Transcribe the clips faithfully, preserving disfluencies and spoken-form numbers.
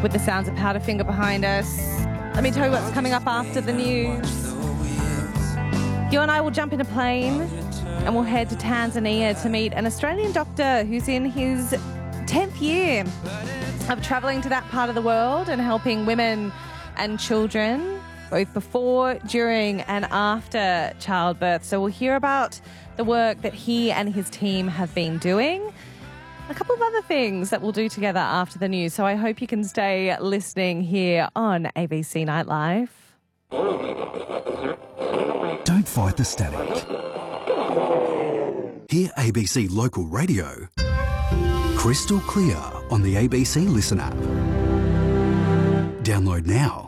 with the sounds of Powderfinger behind us. Let me tell you what's coming up after the news. You and I will jump in a plane and we'll head to Tanzania to meet an Australian doctor who's in his tenth year of travelling to that part of the world and helping women and children both before, during and after childbirth. So we'll hear about the work that he and his team have been doing. A couple of other things that we'll do together after the news. So I hope you can stay listening here on A B C Nightlife. Don't fight the static. Hear A B C Local Radio crystal clear on the A B C Listen app. Download now.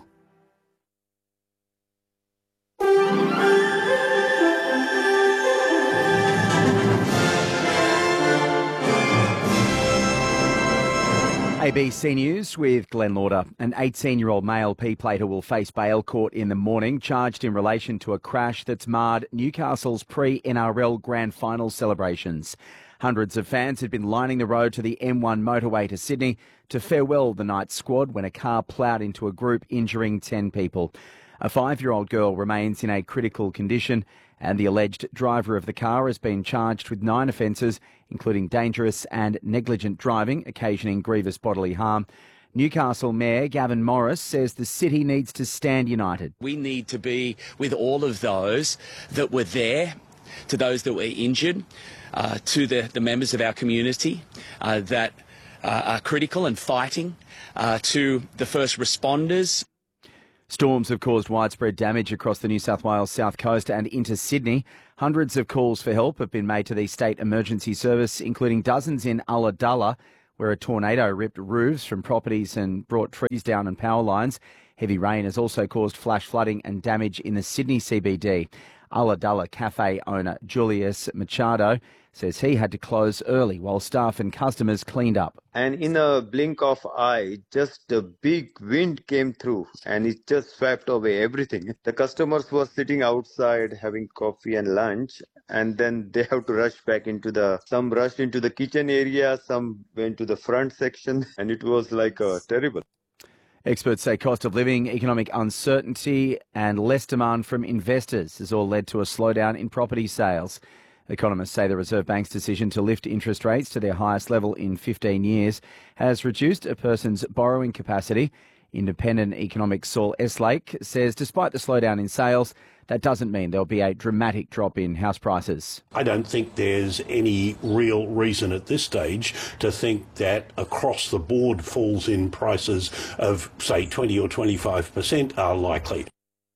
A B C News with Glenn Lauder. An eighteen-year-old male P-plater will face bail court in the morning, charged in relation to a crash that's marred Newcastle's pre-N R L Grand Final celebrations. Hundreds of fans had been lining the road to the M one motorway to Sydney to farewell the night squad when a car ploughed into a group, injuring ten people. A five-year-old girl remains in a critical condition, and the alleged driver of the car has been charged with nine offences, including dangerous and negligent driving, occasioning grievous bodily harm. Newcastle Mayor Gavin Morris says the city needs to stand united. We need to be with all of those that were there, to those that were injured, uh, to the, the members of our community uh, that uh, are critical and fighting, uh, to the first responders. Storms have caused widespread damage across the New South Wales south coast and into Sydney. Hundreds of calls for help have been made to the State Emergency Service, including dozens in Ulladulla, where a tornado ripped roofs from properties and brought trees down and power lines. Heavy rain has also caused flash flooding and damage in the Sydney C B D. Ulladulla cafe owner Julius Machado says he had to close early while staff and customers cleaned up. And in a blink of eye, just a big wind came through and it just swept away everything. The customers were sitting outside having coffee and lunch, and then they have to rush back into the, some rushed into the kitchen area, some went to the front section, and it was like uh, terrible. Experts say cost of living, economic uncertainty and less demand from investors has all led to a slowdown in property sales. Economists say the Reserve Bank's decision to lift interest rates to their highest level in fifteen years has reduced a person's borrowing capacity. Independent economic Saul Eslake says despite the slowdown in sales, that doesn't mean there'll be a dramatic drop in house prices. I don't think there's any real reason at this stage to think that across the board falls in prices of, say, twenty or twenty-five percent are likely.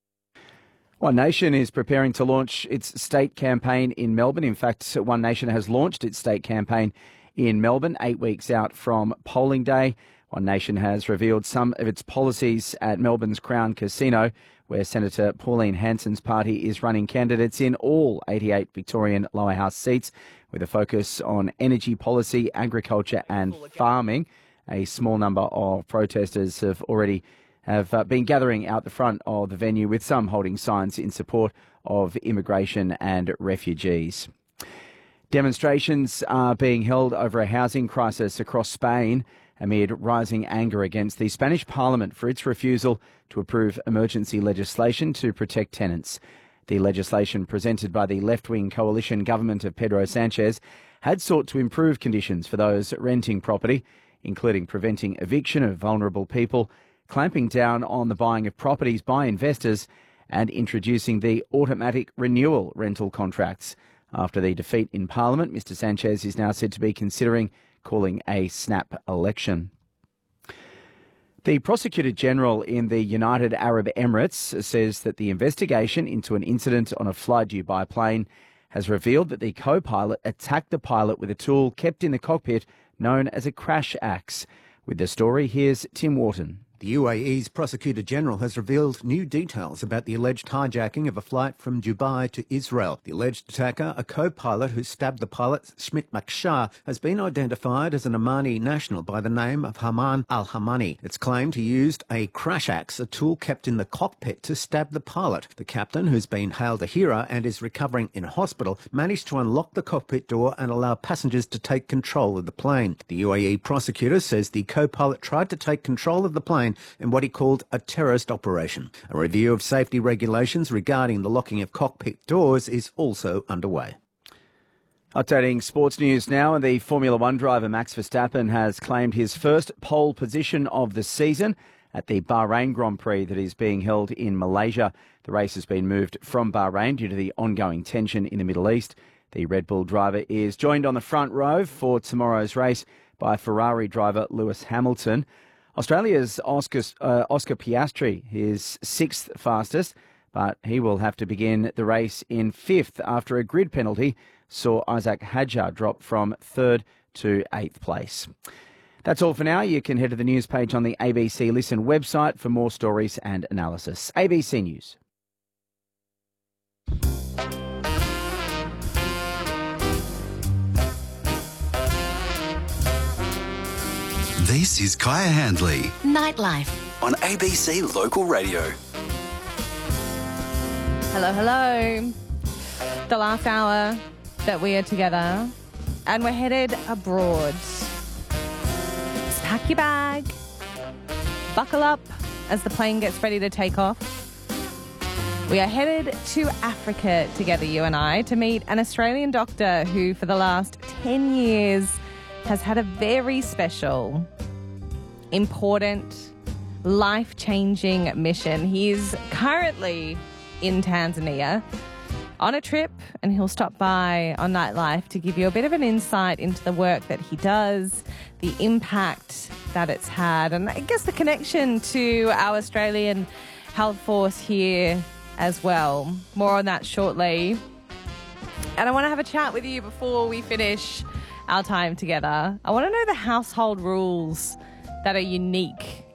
One Nation is preparing to launch its state campaign in Melbourne. In fact, One Nation has launched its state campaign in Melbourne eight weeks out from polling day. One Nation has revealed some of its policies at Melbourne's Crown Casino, where Senator Pauline Hanson's party is running candidates in all eighty-eight Victorian lower house seats, with a focus on energy policy, agriculture and farming. A small number of protesters have already have uh, been gathering out the front of the venue, with some holding signs in support of immigration and refugees. Demonstrations are being held over a housing crisis across Spain amid rising anger against the Spanish Parliament for its refusal to approve emergency legislation to protect tenants. The legislation presented by the left-wing coalition government of Pedro Sanchez had sought to improve conditions for those renting property, including preventing eviction of vulnerable people, clamping down on the buying of properties by investors, and introducing the automatic renewal rental contracts. After the defeat in Parliament, Mr Sanchez is now said to be considering calling a snap election. The Prosecutor General in the United Arab Emirates says that the investigation into an incident on a fly-Dubai plane has revealed that the co-pilot attacked the pilot with a tool kept in the cockpit known as a crash axe. With the story, here's Tim Wharton. The U A E's Prosecutor General has revealed new details about the alleged hijacking of a flight from Dubai to Israel. The alleged attacker, a co-pilot who stabbed the pilot, Schmidt Makshar, has been identified as an Omani national by the name of Haman al-Hamani. It's claimed he used a crash axe, a tool kept in the cockpit, to stab the pilot. The captain, who's been hailed a hero and is recovering in a hospital, managed to unlock the cockpit door and allow passengers to take control of the plane. The U A E prosecutor says the co-pilot tried to take control of the plane in what he called a terrorist operation. A review of safety regulations regarding the locking of cockpit doors is also underway. Updating sports news now, and the Formula One driver Max Verstappen has claimed his first pole position of the season at the Bahrain Grand Prix that is being held in Malaysia. The race has been moved from Bahrain due to the ongoing tension in the Middle East. The Red Bull driver is joined on the front row for tomorrow's race by Ferrari driver Lewis Hamilton. Australia's Oscar, uh, Oscar Piastri is sixth fastest, but he will have to begin the race in fifth after a grid penalty saw Isaac Hadjar drop from third to eighth place. That's all for now. You can head to the news page on the A B C Listen website for more stories and analysis. A B C News. This is Kaya Handley Nightlife on A B C Local Radio. Hello, hello. The last hour that we are together, and we're headed abroad. Just pack your bag, buckle up as the plane gets ready to take off. We are headed to Africa together, you and I, to meet an Australian doctor who for the last ten years has had a very special, important, life-changing mission. He is currently in Tanzania on a trip, and he'll stop by on Nightlife to give you a bit of an insight into the work that he does, the impact that it's had, and I guess the connection to our Australian health force here as well. More on that shortly. And I want to have a chat with you before we finish our time together. I want to know the household rules that are unique